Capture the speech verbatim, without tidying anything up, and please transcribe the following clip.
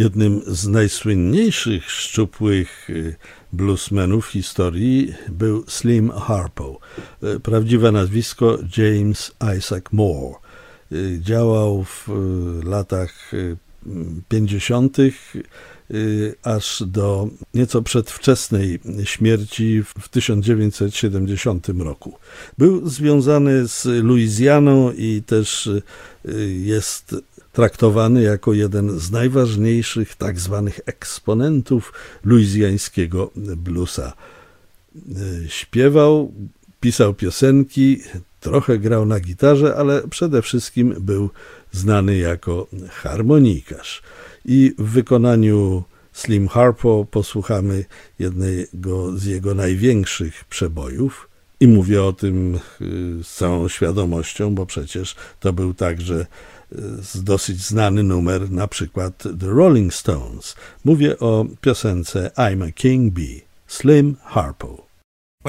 Jednym z najsłynniejszych szczupłych bluesmenów historii był Slim Harpo. Prawdziwe nazwisko James Isaac Moore. Działał w latach pięćdziesiątych aż do nieco przedwczesnej śmierci w tysiąc dziewięćset siedemdziesiątym roku. Był związany z Luizjaną i też jest traktowany jako jeden z najważniejszych tak zwanych eksponentów luizjańskiego bluesa. Śpiewał, pisał piosenki, trochę grał na gitarze, ale przede wszystkim był znany jako harmonikarz. I w wykonaniu Slim Harpo posłuchamy jednego z jego największych przebojów. I mówię o tym z całą świadomością, bo przecież to był także dosyć znany numer, na przykład The Rolling Stones. Mówię o piosence I'm a King Bee, Slim Harpo.